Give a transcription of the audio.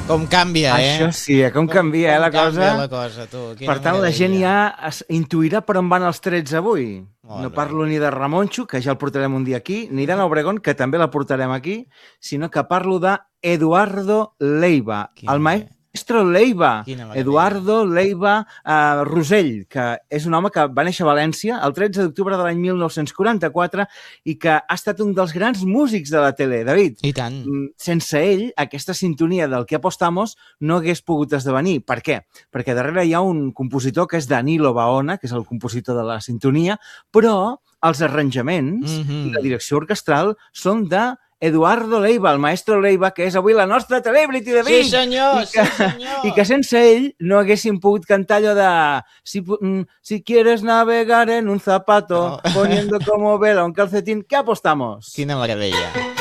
Com canvia, Això sí, com canvia la cosa. Canvia la cosa, tu. Per tant, la gent ja intuirà per on van els trets avui. No parlo ni de Ramonxo, que ja el portarem un dia aquí, ni d'Anna Obregón, que també la portarem aquí, sinó que parlo de Eduardo Leiva, el maestro Leiva, Eduardo Leiva Rosell, que és un home que va néixer a València el 13 d'octubre de l'any 1944 i que ha estat un dels grans músics de la tele. David, i tant. Sense ell, aquesta sintonia del que apostamos no hagués pogut esdevenir. Per què? Perquè darrere hi ha un compositor que és Danilo Baona, que és el compositor de la sintonia, però els arranjaments i la direcció orquestral són de Eduardo Leiva, el maestro Leiva, que és avui la nostra celebrity de Vic. Sí, senyor, sí, senyor. I que sense ell no haguéssim pogut cantar allò de si quieres navegar en un zapato, poniendo como vela un calcetín, ¿qué apostamos? Quina meravella.